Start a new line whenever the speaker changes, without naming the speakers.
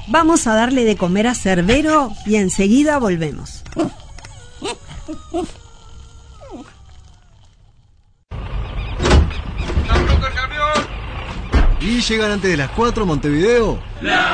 Vamos a darle de comer a Cerbero y enseguida volvemos.
¿Y llegan antes de las 4 Montevideo?